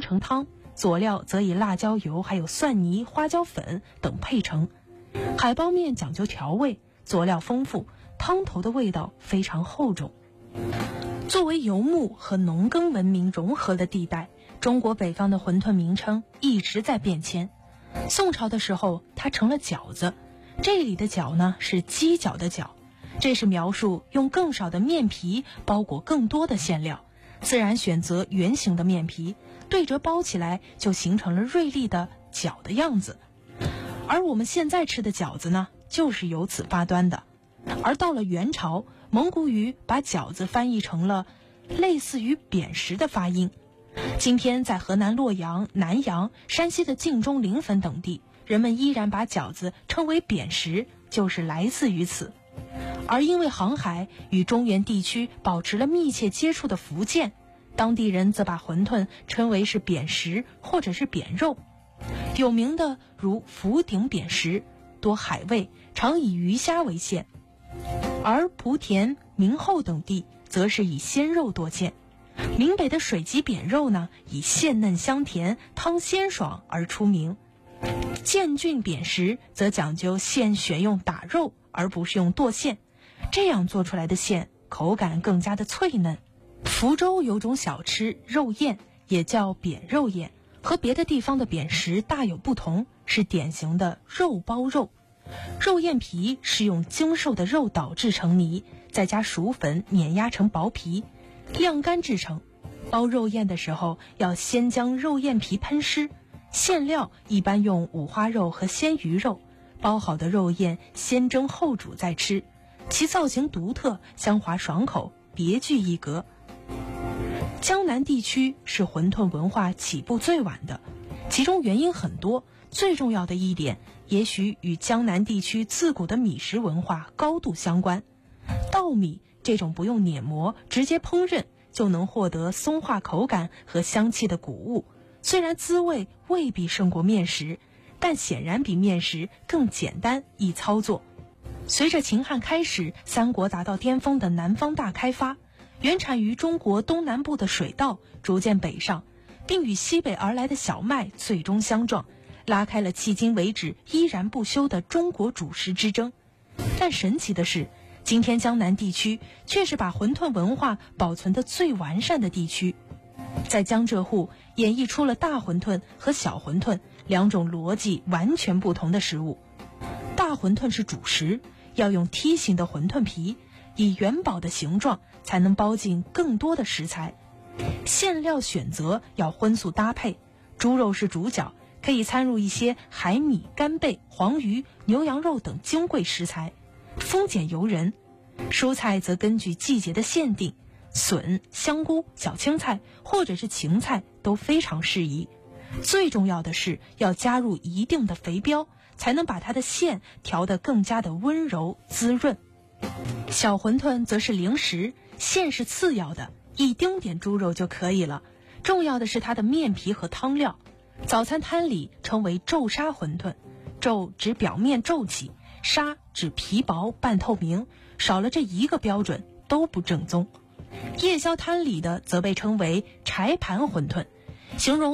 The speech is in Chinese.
成汤，佐料则以辣椒油还有蒜泥、花椒粉等配成。海苞面讲究调味，佐料丰富，汤头的味道非常厚重。作为游牧和农耕文明融合的地带，中国北方的馄饨名称一直在变迁。宋朝的时候，它成了饺子，这里的饺呢是鸡脚的饺，这是描述用更少的面皮包裹更多的馅料，自然选择圆形的面皮，对折包起来就形成了锐利的饺的样子。而我们现在吃的饺子呢，就是由此发端的。而到了元朝，蒙古语把饺子翻译成了类似于扁食的发音。今天在河南洛阳、南阳、山西的晋中、临汾等地，人们依然把饺子称为扁食，就是来自于此。而因为航海与中原地区保持了密切接触的福建，当地人则把馄饨称为是扁食或者是扁肉。有名的如福鼎扁食，多海味，常以鱼虾为馅。而莆田、明后等地则是以鲜肉多见。闽北的水鸡扁肉呢，以馅嫩香甜、汤鲜爽而出名。建郡扁食则讲究馅选用打肉，而不是用剁馅，这样做出来的馅口感更加的脆嫩。福州有种小吃肉燕，也叫扁肉燕，和别的地方的扁食大有不同，是典型的肉包肉。肉燕皮是用精瘦的肉捣制成泥，再加薯粉碾压成薄皮，晾干制成。包肉燕的时候要先将肉燕皮喷湿，馅料一般用五花肉和鲜鱼肉，包好的肉燕先蒸后煮再吃，其造型独特，香滑爽口，别具一格。江南地区是馄饨文化起步最晚的，其中原因很多，最重要的一点也许与江南地区自古的米食文化高度相关。稻米这种不用碾磨，直接烹饪就能获得松化口感和香气的谷物，虽然滋味未必胜过面食，但显然比面食更简单易操作。随着秦汉开始，三国达到巅峰的南方大开发，原产于中国东南部的水稻逐渐北上，并与西北而来的小麦最终相撞，拉开了迄今为止依然不休的中国主食之争。但神奇的是，今天江南地区却是把馄饨文化保存得最完善的地区。在江浙沪演绎出了大馄饨和小馄饨两种逻辑完全不同的食物。大馄饨是主食，要用梯形的馄饨皮，以元宝的形状才能包进更多的食材。馅料选择要荤素搭配，猪肉是主角，可以掺入一些海米、干贝、黄鱼、牛羊肉等金贵食材，丰俭由人。蔬菜则根据季节的限定，笋、香菇、小青菜或者是芹菜都非常适宜。最重要的是要加入一定的肥膘，才能把它的馅调得更加的温柔滋润。小馄饨则是零食，馅是次要的，一丁点猪肉就可以了，重要的是它的面皮和汤料。早餐摊里称为皱沙馄饨，皱指表面皱起，沙指皮薄半透明，少了这一个标准都不正宗。夜宵摊里的则被称为柴盘馄饨，形容